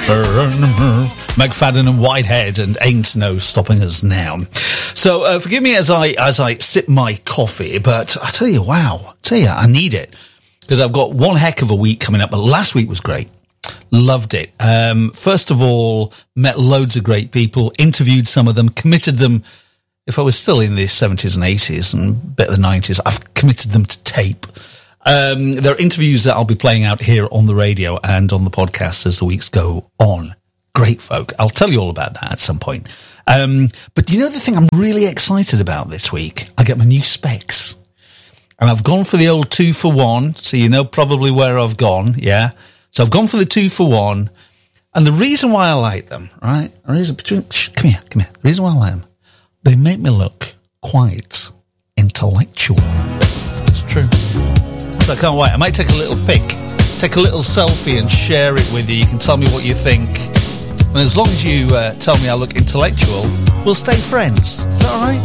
McFadden and Whitehead, and Ain't No Stopping Us Now. So forgive me as I sip my coffee, but I tell you, I need it, because I've got one heck of a week coming up. But last week was great. Loved it. First of all, met loads of great people, interviewed some of them, committed them. If I was still in the 70s and 80s and a bit of the 90s, I've committed them to tape. There are interviews that I'll be playing out here on the radio and on the podcast as the weeks go on. Great folk. I'll tell you all about that at some point. But you know the thing I'm really excited about this week? I get my new specs. And I've gone for the old 2-for-1, so you know probably where I've gone, yeah? So I've gone for the 2-for-1. And the reason why I like them, right? Come here. The reason why I like them, they make me look quite intellectual. It's true. So I can't wait. I might take a little pic, take a little selfie and share it with you. You can tell me what you think. And as long as you tell me I look intellectual, we'll stay friends. Is that all right?